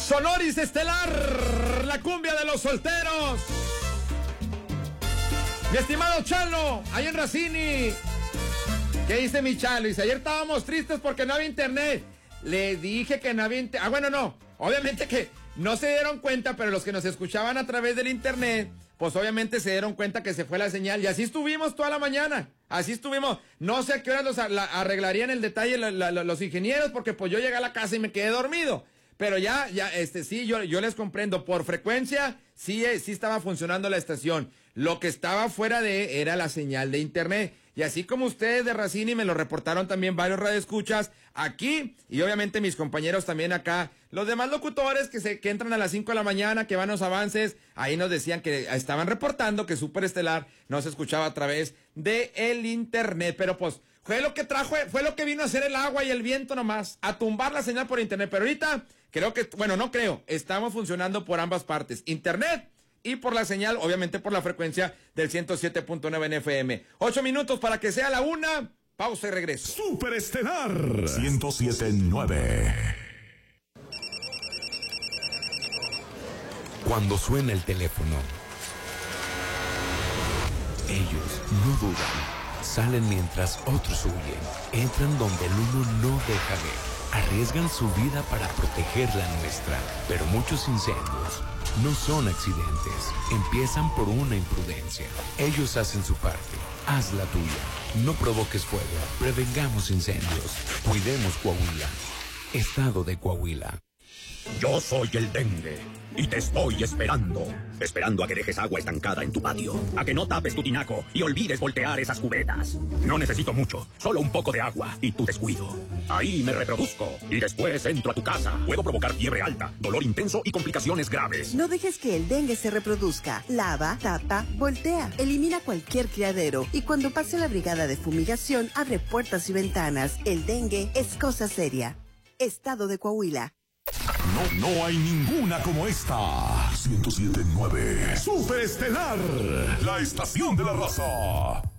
Sonoris Estelar, la cumbia de los solteros. Mi estimado Chalo, ahí en Racini. ¿Qué dice mi Chalo? Dice, ayer estábamos tristes porque no había internet. Le dije que no había internet. Bueno, no. Obviamente que no se dieron cuenta, pero los que nos escuchaban a través del internet, pues obviamente se dieron cuenta que se fue la señal. Y así estuvimos toda la mañana. Así estuvimos. No sé a qué hora los arreglarían el detalle los ingenieros, porque pues yo llegué a la casa y me quedé dormido. Pero ya, sí, yo les comprendo. Por frecuencia, sí estaba funcionando la estación. Lo que estaba fuera era la señal de internet. Y así como ustedes de Racini me lo reportaron también varios radioescuchas aquí, y obviamente mis compañeros también acá, los demás locutores que entran a las 5 de la mañana, que van a los avances, ahí nos decían que estaban reportando que Super Estelar no se escuchaba a través de el internet. Pero pues, fue lo que vino a hacer el agua y el viento nomás, a tumbar la señal por internet. Pero ahorita, estamos funcionando por ambas partes, internet y por la señal, obviamente por la frecuencia del 107.9 en FM. 8 minutos para que sea la 1, pausa y regreso. Super Estelar 107.9. Cuando suena el teléfono, ellos no dudan, salen mientras otros huyen, entran donde el uno no deja ver, arriesgan su vida para proteger la nuestra, pero muchos incendios no son accidentes, empiezan por una imprudencia. Ellos hacen su parte, haz la tuya. No provoques fuego, prevengamos incendios, cuidemos Coahuila. Estado de Coahuila. Yo soy el dengue y te estoy esperando a que dejes agua estancada en tu patio, a que no tapes tu tinaco y olvides voltear esas cubetas. No necesito mucho, solo un poco de agua y tu descuido. Ahí me reproduzco y después entro a tu casa. Puedo provocar fiebre alta, dolor intenso y complicaciones graves. No dejes que el dengue se reproduzca. Lava, tapa, voltea. Elimina cualquier criadero y cuando pase la brigada de fumigación, abre puertas y ventanas. El dengue es cosa seria. Estado de Coahuila. No hay ninguna como esta. 107.9. Super Estelar, la estación de la raza.